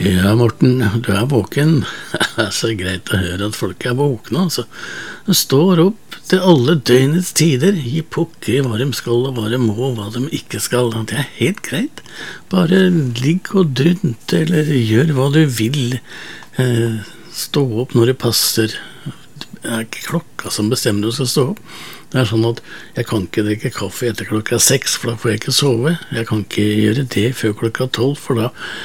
Ja, Morten, du våken. Det så greit å høre at folk våkne, altså. De står opp til alle døgnets tider, gi pokker i hva de skal og hva de må og hva de ikke skal. Det helt greit. Bare ligg og drunte, eller gjør hva du vil. Stå opp når det passer. Det ikke klokka som bestemmer du skal stå opp. Det sånn at jeg kan ikke drikke kaffe etter klokka 6, for da får jeg ikke sove. Jeg kan ikke gjøre det før klokka 12, for da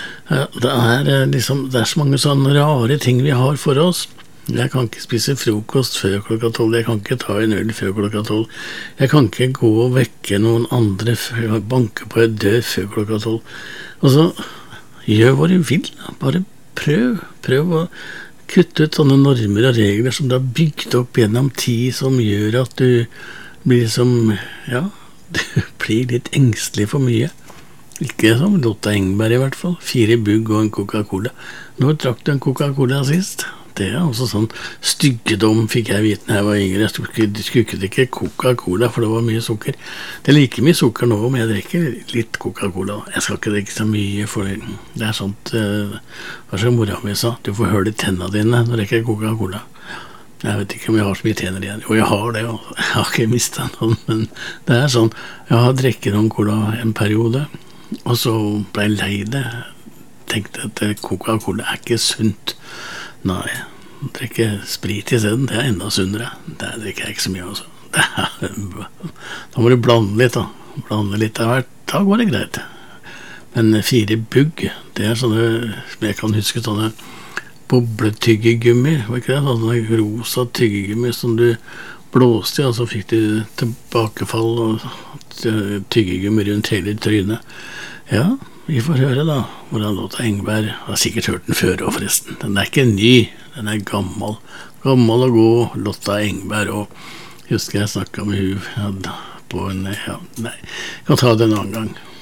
det så mange sånne rare ting vi har for oss. Jeg kan ikke spise frokost før klokka 12, jeg kan ikke ta en øl før klokka 12, jeg kan ikke gå og vekke noen andre før banke på en dør før klokka 12. Og så gjør hva du vil, bare prøv å kutte ut sånne normer og regler som du har bygd opp gjennom tid, som gjør at du blir du blir litt engstelig for mye. Ikke som Lotta Engberg i hvert fall. 4 bugg og en Coca-Cola. Når drakk du en Coca-Cola sist? Det også sånn styggedom fikk jeg vite når jeg var yngre. Jeg skulle ikke Coca-Cola, for det var mye sukker. Det like mye sukker nå, men jeg drikker litt Coca-Cola. Jeg skal ikke drikke så mye, for det sånt hva som mora mi sa, du får høre i tennene dine når du drikker Coca-Cola. Jeg vet ikke om jeg har så mye tenner igjen. Jo, jeg har det, og jeg har ikke mistet noen, men det sånn, jeg har drikket noen cola en periode, og så ble jeg lei det. Tenkte at Coca-Cola ikke sunt. Nei, drikke sprit i stedet, det enda sunnere. Det drikker jeg ikke så mye også. Da må du blande litt da. Blande litt av hvert, da går det greit. Men 4 bugg, det sånne, som jeg kan huske, sånne bobletyggegummi, var ikke det? Sånne rosa tyggegummi som du blåste i, og så fikk du tilbakefall og tyggegummi rundt hele trynet. Ja, vi får høre da hvordan Lotta Engberg har sikkert hørt den før også forresten. Den ikke ny, den gammel og god Lotta Engberg, og husker jeg snakket med hun på en, jeg kan ta det en annen gang.